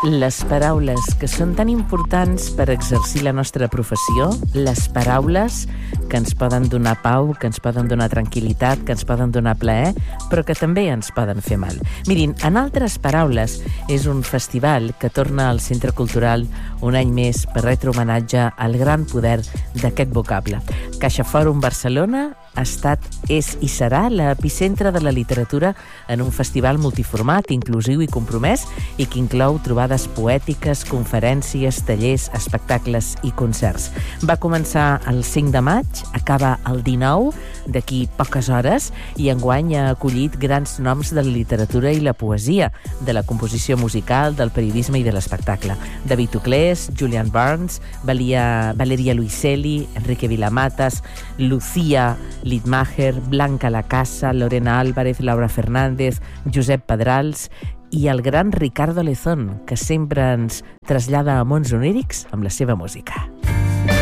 Les paraules que són tan importants per exercir la nostra professió, les paraules que ens poden donar pau, que ens poden donar tranquil·litat, que ens poden donar plaer, però que també ens poden fer mal. Mirin, En altres paraules és un festival que torna al Centre Cultural un any més per retre homenatge al gran poder d'aquest vocable. CaixaForum Barcelona ha estat, és i serà l'epicentre de la literatura en un festival multiformat, inclusiu i compromès i que inclou trobades poètiques, conferències, tallers, espectacles i concerts. Va començar el 5 de maig, acaba el 19, d'aquí poques hores, i enguany ha acollit grans noms de la literatura i la poesia, de la composició musical, del periodisme i de l'espectacle. David Uclés, Julian Barnes, Valeria Luiselli, Enrique Vilamatas, Lucía Lidmacher, Blanca Lacasa, Lorena Álvarez, Laura Fernández, Josep Pedrals i el gran Ricardo Lezón, que sempre ens trasllada a mons onírics amb la seva música.